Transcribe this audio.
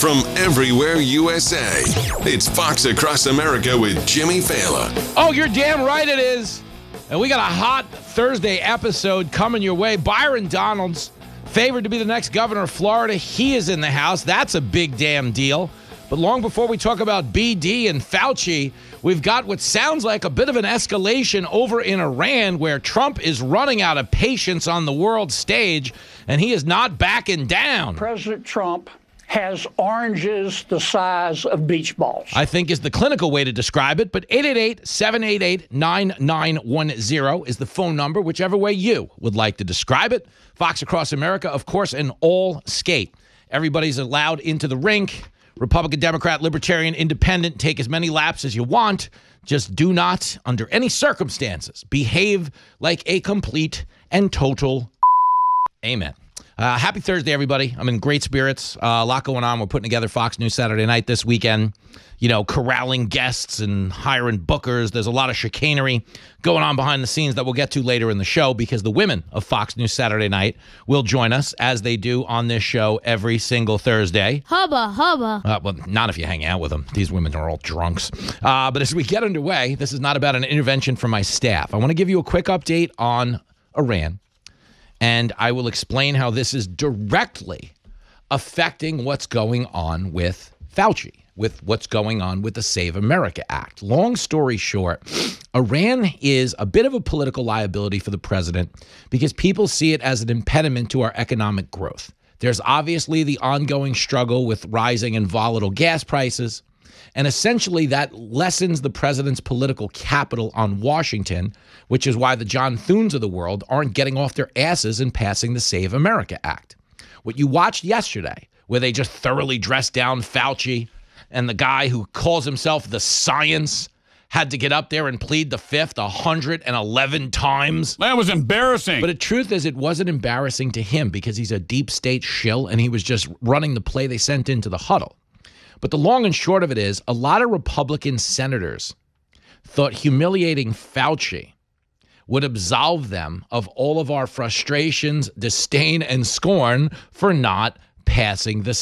from everywhere USA. It's Fox Across America with Jimmy Fallon. Oh, you're damn right it is. And we got a hot Thursday episode coming your way. Byron Donalds, favored to be the next governor of Florida. He is in the house. That's a big damn deal. But long before we talk about BD and Fauci, we've got what sounds like a bit of an escalation over in Iran, where Trump is running out of patience on the world stage, and he is not backing down. President Trump has oranges the size of beach balls. I think is the clinical way to describe it. But 888-788-9910 is the phone number, whichever way you would like to describe it. Fox Across America, of course, an all skate. Everybody's allowed into the rink. Republican, Democrat, Libertarian, Independent, take as many laps as you want. Just do not, under any circumstances, behave like a complete and total amen. Happy Thursday, everybody. I'm in great spirits. A lot going on. We're putting together Fox News Saturday Night this weekend. You know, corralling guests and hiring bookers. There's a lot of chicanery going on behind the scenes that we'll get to later in the show, because the women of Fox News Saturday Night will join us, as they do on this show every single Thursday. Hubba, hubba. Well, not if you hang out with them. These women are all drunks. But as we get underway, this is not about an intervention from my staff. I want to give you a quick update on Iran, and I will explain how this is directly affecting what's going on with Fauci, with what's going on with the Save America Act. Long story short, Iran is a bit of a political liability for the president because people see it as an impediment to our economic growth. There's obviously the ongoing struggle with rising and volatile gas prices, and essentially that lessens the president's political capital on Washington, which is why the John Thunes of the world aren't getting off their asses in passing the Save America Act. What you watched yesterday, where they just thoroughly dressed down Fauci, and the guy who calls himself the science had to get up there and plead the fifth 111 times. That was embarrassing. But the truth is, it wasn't embarrassing to him because he's a deep state shill and he was just running the play they sent into the huddle. But the long and short of it is, a lot of Republican senators thought humiliating Fauci would absolve them of all of our frustrations, disdain, and scorn for not passing the